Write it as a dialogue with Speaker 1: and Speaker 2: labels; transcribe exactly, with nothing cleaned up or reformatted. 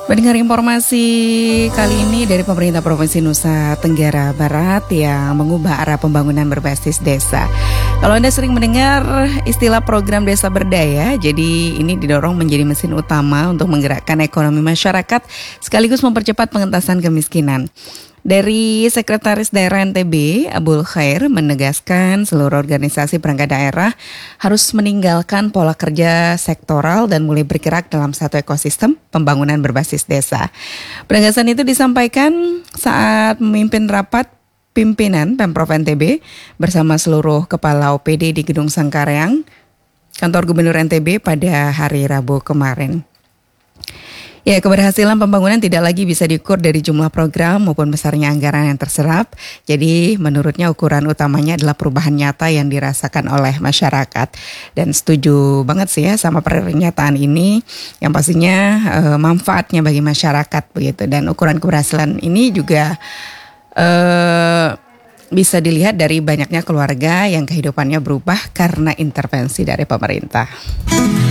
Speaker 1: Mendengar informasi kali ini dari pemerintah Provinsi Nusa Tenggara Barat yang mengubah arah pembangunan berbasis desa. Kalau Anda sering mendengar istilah program desa berdaya, jadi ini didorong menjadi mesin utama untuk menggerakkan ekonomi masyarakat sekaligus mempercepat pengentasan kemiskinan. Dari Sekretaris Daerah N T B, Abul Khair, menegaskan seluruh organisasi perangkat daerah harus meninggalkan pola kerja sektoral dan mulai bergerak dalam satu ekosistem pembangunan berbasis desa. Penegasan itu disampaikan saat memimpin rapat pimpinan Pemprov N T B bersama seluruh kepala O P D di Gedung Sangkareang, Kantor Gubernur N T B pada hari Rabu kemarin. Ya, keberhasilan pembangunan tidak lagi bisa diukur dari jumlah program maupun besarnya anggaran yang terserap. Jadi menurutnya ukuran utamanya adalah perubahan nyata yang dirasakan oleh masyarakat. Dan setuju banget sih ya sama pernyataan ini, yang pastinya eh, manfaatnya bagi masyarakat begitu. Dan ukuran keberhasilan ini juga eh, bisa dilihat dari banyaknya keluarga yang kehidupannya berubah karena intervensi dari pemerintah.